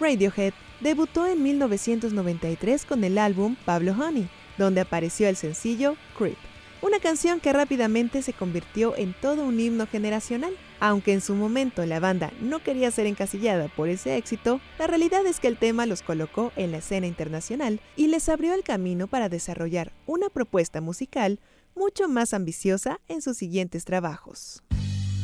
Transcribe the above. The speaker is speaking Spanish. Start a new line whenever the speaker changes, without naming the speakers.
Radiohead debutó en 1993 con el álbum Pablo Honey, donde apareció el sencillo Creep, una canción que rápidamente se convirtió en todo un himno generacional. Aunque en su momento la banda no quería ser encasillada por ese éxito, la realidad es que el tema los colocó en la escena internacional y les abrió el camino para desarrollar una propuesta musical mucho más ambiciosa en sus siguientes trabajos.